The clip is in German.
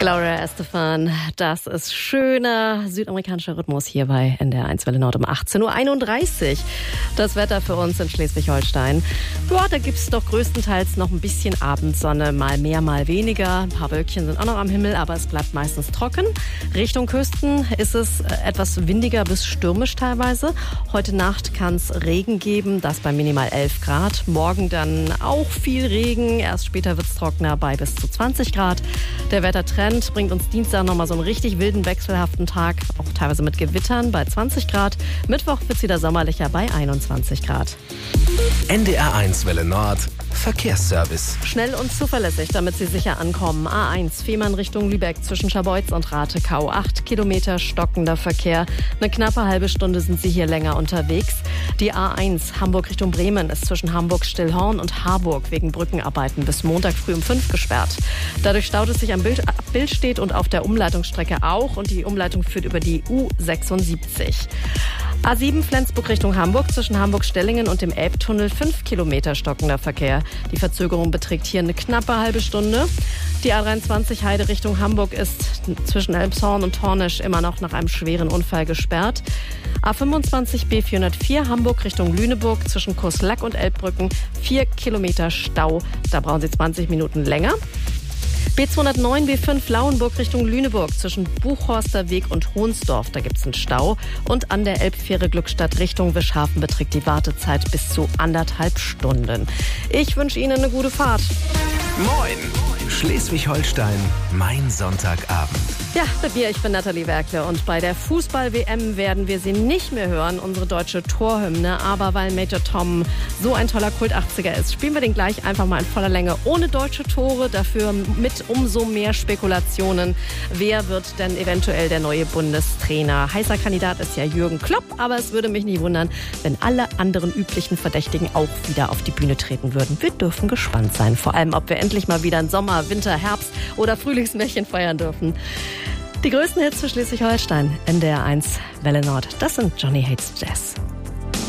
Gloria Estefan, das ist schöner südamerikanischer Rhythmus hier bei NDR 1 Welle Nord um 18.31 Uhr. Das Wetter für uns in Schleswig-Holstein. Ja, da gibt es doch größtenteils noch ein bisschen Abendsonne, mal mehr, mal weniger. Ein paar Wölkchen sind auch noch am Himmel, aber es bleibt meistens trocken. Richtung Küsten ist es etwas windiger bis stürmisch teilweise. Heute Nacht kann es Regen geben, das bei minimal 11 Grad. Morgen dann auch viel Regen, erst später wird es trockener bei bis zu 20 Grad. Der Wettertrend bringt uns Dienstag nochmal so einen richtig wilden, wechselhaften Tag, auch teilweise mit Gewittern bei 20 Grad. Mittwoch wird es wieder sommerlicher bei 21 Grad. NDR 1 Welle Nord Verkehrsservice. Schnell und zuverlässig, damit Sie sicher ankommen. A1 Fehmarn Richtung Lübeck zwischen Scharbeutz und Rathekau. 8 Kilometer stockender Verkehr. Eine knappe halbe Stunde sind Sie hier länger unterwegs. Die A1 Hamburg Richtung Bremen ist zwischen Hamburg-Stillhorn und Harburg wegen Brückenarbeiten bis Montag früh um 5 gesperrt. Dadurch staut es sich am Billstedt und auf der Umleitungsstrecke auch. Und die Umleitung führt über die U76. A7 Flensburg Richtung Hamburg zwischen Hamburg-Stellingen und dem Elbtunnel 5 Kilometer stockender Verkehr. Die Verzögerung beträgt hier eine knappe halbe Stunde. Die A23 Heide Richtung Hamburg ist zwischen Elmshorn und Tornisch immer noch nach einem schweren Unfall gesperrt. A25 B404 Hamburg Richtung Lüneburg zwischen Kurslack und Elbbrücken 4 Kilometer Stau. Da brauchen Sie 20 Minuten länger. B209 B5 Lauenburg Richtung Lüneburg zwischen Buchhorster Weg und Hohnsdorf. Da gibt es einen Stau. Und an der Elbfähre Glückstadt Richtung Wischhafen beträgt die Wartezeit bis zu 1,5 Stunden. Ich wünsche Ihnen eine gute Fahrt. Moin! Schleswig-Holstein, mein Sonntagabend. Ja, mit mir, ich bin Nathalie Werkle und bei der Fußball-WM werden wir sie nicht mehr hören, unsere deutsche Torhymne. Aber weil Major Tom so ein toller Kult-80er ist, spielen wir den gleich einfach mal in voller Länge ohne deutsche Tore, dafür mit umso mehr Spekulationen. Wer wird denn eventuell der neue Bundestrainer? Heißer Kandidat ist ja Jürgen Klopp, aber es würde mich nicht wundern, wenn alle anderen üblichen Verdächtigen auch wieder auf die Bühne treten würden. Wir dürfen gespannt sein, vor allem ob wir endlich mal wieder ein Sommer, Winter, Herbst oder Frühlingsmärchen feiern dürfen. Die größten Hits für Schleswig-Holstein, NDR 1 Welle Nord, das sind Johnny Hates Jazz.